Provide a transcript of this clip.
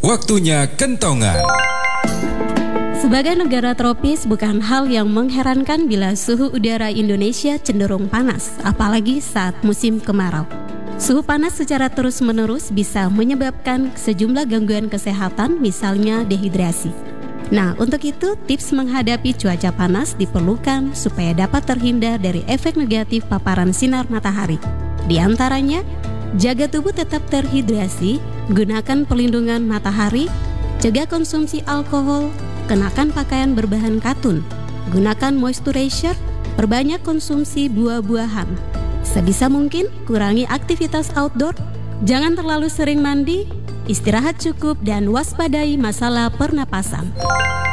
Waktunya kentongan. Sebagai negara tropis, bukan hal yang mengherankan bila suhu udara Indonesia cenderung panas, apalagi saat musim kemarau. Suhu panas secara terus-menerus bisa menyebabkan sejumlah gangguan kesehatan, misalnya dehidrasi. Nah, untuk itu tips menghadapi cuaca panas diperlukan supaya dapat terhindar dari efek negatif paparan sinar matahari. Di antaranya, jaga tubuh tetap terhidrasi, gunakan perlindungan matahari, cegah konsumsi alkohol, kenakan pakaian berbahan katun, gunakan moisturizer, perbanyak konsumsi buah-buahan. Sebisa mungkin kurangi aktivitas outdoor, jangan terlalu sering mandi, istirahat cukup dan waspadai masalah pernapasan.